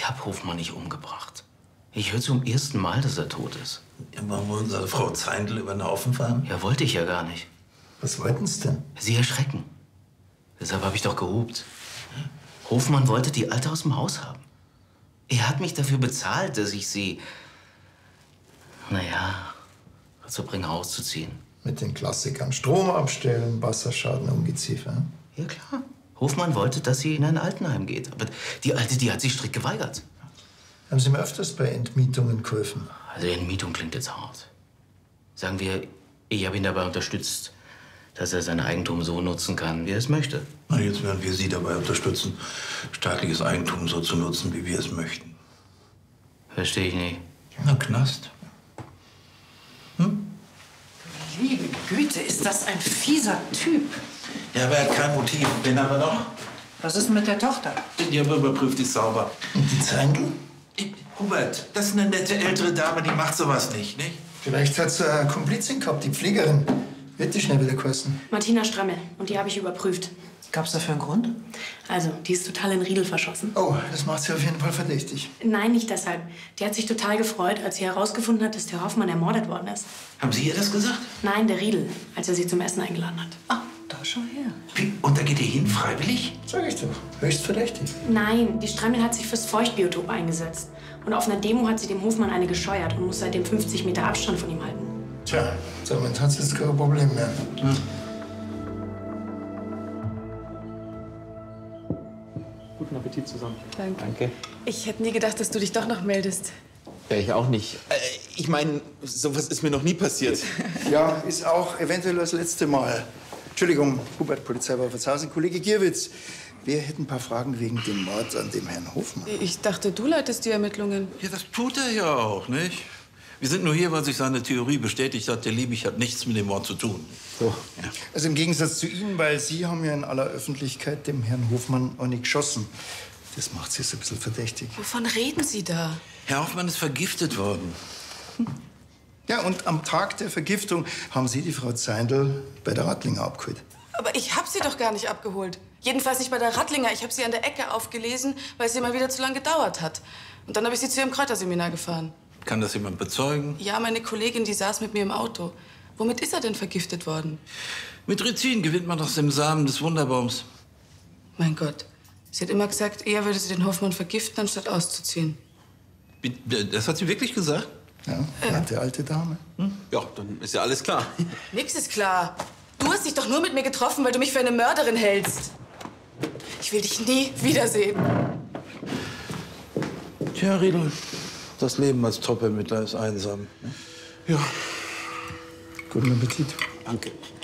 Ich habe Hofmann nicht umgebracht. Ich höre zum ersten Mal, dass er tot ist. Ja, wollen wir unsere Frau Zeindl über den Haufen fahren? Ja, wollte ich ja gar nicht. Was wollten Sie denn? Sie erschrecken. Deshalb habe ich doch gehupt. Hofmann wollte die Alte aus dem Haus haben. Er hat mich dafür bezahlt, dass ich sie, dazu bringe, auszuziehen. Mit den Klassikern. Strom abstellen, Wasserschaden, Ungeziefer. Ja, klar. Hofmann wollte, dass sie in ein Altenheim geht. Aber die Alte, die hat sich strikt geweigert. Haben Sie mir öfters bei Entmietungen geholfen? Also Entmietung klingt jetzt hart. Sagen wir, ich habe ihn dabei unterstützt, dass er sein Eigentum so nutzen kann, wie er es möchte. Na, jetzt werden wir Sie dabei unterstützen, staatliches Eigentum so zu nutzen, wie wir es möchten. Verstehe ich nicht. Na, Knast. Liebe Güte, ist das ein fieser Typ. Ja, aber er hat kein Motiv. Wen haben wir noch? Was ist mit der Tochter? Die haben wir überprüft, die ist sauber. Und die Zeindl? Hubert, das ist eine nette ältere Dame, die macht sowas nicht? Vielleicht hat sie eine Komplizin gehabt, die Pflegerin. Wird die schnell wieder kosten? Martina Strammel. Und die habe ich überprüft. Gab's dafür einen Grund? Also, die ist total in Riedel verschossen. Oh, das macht sie auf jeden Fall verdächtig. Nein, nicht deshalb. Die hat sich total gefreut, als sie herausgefunden hat, dass der Hoffmann ermordet worden ist. Haben Sie ihr das gesagt? Nein, der Riedel, als er sie zum Essen eingeladen hat. Ah, da schau her. Wie? Und da geht ihr hin, freiwillig? Sag ich doch. Höchst verdächtig. Nein, die Strammel hat sich fürs Feuchtbiotop eingesetzt. Und auf einer Demo hat sie dem Hofmann eine gescheuert und muss seitdem 50 Meter Abstand von ihm halten. Tja, damit hat sie jetzt kein Problem mehr. Guten Appetit zusammen. Danke. Ich hätte nie gedacht, dass du dich doch noch meldest. Ja, ich auch nicht. Ich meine, sowas ist mir noch nie passiert. Ja, ist auch eventuell das letzte Mal. Entschuldigung, Hubert, Polizei Wolfertshausen. Kollege Gierwitz, wir hätten ein paar Fragen wegen dem Mord an dem Herrn Hofmann. Ich dachte, du leitest die Ermittlungen. Ja, das tut er ja auch, nicht? Wir sind nur hier, weil sich seine Theorie bestätigt hat, der Liebig hat nichts mit dem Mord zu tun. So. Ja. Also im Gegensatz zu Ihnen, weil Sie haben ja in aller Öffentlichkeit dem Herrn Hofmann auch nicht geschossen. Das macht Sie so ein bisschen verdächtig. Wovon reden Sie da? Herr Hoffmann ist vergiftet worden. Ja, und am Tag der Vergiftung haben Sie die Frau Zeindl bei der Rattlinger abgeholt. Aber ich habe sie doch gar nicht abgeholt. Jedenfalls nicht bei der Rattlinger. Ich habe sie an der Ecke aufgelesen, weil es immer wieder zu lang gedauert hat. Und dann habe ich sie zu ihrem Kräuterseminar gefahren. Kann das jemand bezeugen? Ja, meine Kollegin, die saß mit mir im Auto. Womit ist er denn vergiftet worden? Mit Rizin gewinnt man aus dem Samen des Wunderbaums. Mein Gott. Sie hat immer gesagt, eher würde sie den Hoffmann vergiften, anstatt auszuziehen. Das hat sie wirklich gesagt? Ja, nette alte Dame. Ja, dann ist ja alles klar. Nix ist klar. Du hast dich doch nur mit mir getroffen, weil du mich für eine Mörderin hältst. Ich will dich nie wiedersehen. Tja, Riedel, das Leben als Top-Ermittler ist einsam. Ja. Guten Appetit. Danke.